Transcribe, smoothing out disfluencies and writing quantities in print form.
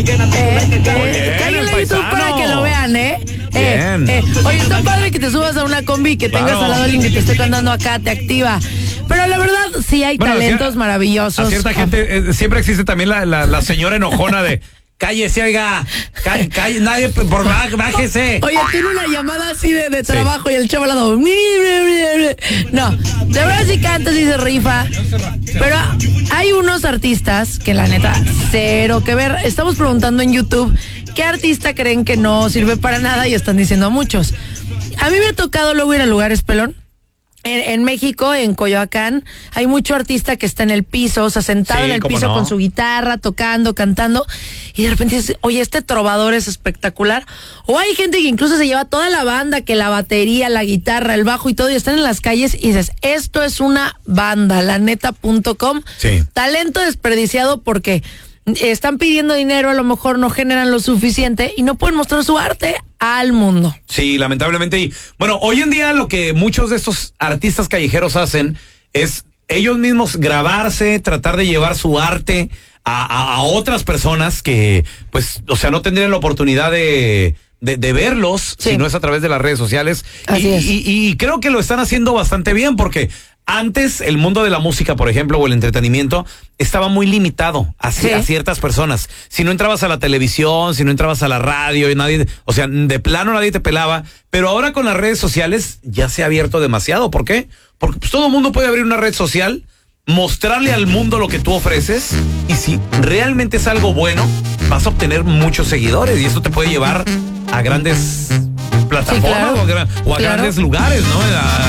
Cállale a YouTube para que lo vean, Oye, está padre que te subas a una combi y que tengas al lado alguien que te esté cantando acá, te activa. Pero la verdad, sí hay talentos maravillosos. A cierta gente, siempre existe también la señora enojona de... Cállese, oiga. Nadie, bájese. Oye, tiene una llamada así de trabajo y el chavo al lado. No, de verdad sí canta, sí se rifa. Pero hay unos artistas que la neta, cero que ver. Estamos preguntando en YouTube qué artista creen que no sirve para nada y están diciendo muchos. A mí me ha tocado luego ir a lugares, pelón. En México, en Coyoacán, hay mucho artista que está en el piso, o sea, sentado en el piso con su guitarra, tocando, cantando, y de repente dices, oye, este trovador es espectacular. O hay gente que incluso se lleva toda la banda, que la batería, la guitarra, el bajo y todo, y están en las calles y dices, esto es una banda, laneta.com. Sí. Talento desperdiciado porque están pidiendo dinero, a lo mejor no generan lo suficiente y no pueden mostrar su arte al mundo. Sí, lamentablemente. Y bueno, hoy en día lo que muchos de estos artistas callejeros hacen es ellos mismos grabarse, tratar de llevar su arte a otras personas que, pues, o sea, no tendrían la oportunidad de verlos si no es a través de las redes sociales. Y creo que lo están haciendo bastante bien porque antes el mundo de la música, por ejemplo, o el entretenimiento estaba muy limitado a ciertas personas. Si no entrabas a la televisión, si no entrabas a la radio, y nadie, o sea, de plano nadie te pelaba. Pero ahora con las redes sociales ya se ha abierto demasiado. ¿Por qué? Porque pues, todo el mundo puede abrir una red social, mostrarle al mundo lo que tú ofreces, y si realmente es algo bueno, vas a obtener muchos seguidores y esto te puede llevar a grandes plataformas o a grandes lugares, ¿no?